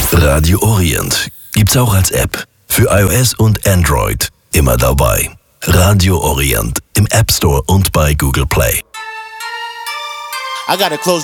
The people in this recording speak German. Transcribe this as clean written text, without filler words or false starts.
Radio Orient gibt's auch als App. Für iOS und Android. Immer dabei. Radio Orient im App Store und bei Google Play. I gotta close